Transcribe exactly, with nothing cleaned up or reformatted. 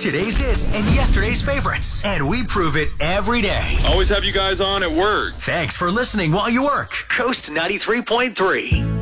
Today's hits and yesterday's favorites. And we prove it every day. Always have you guys on at work. Thanks for listening while you work. Coast ninety-three point three.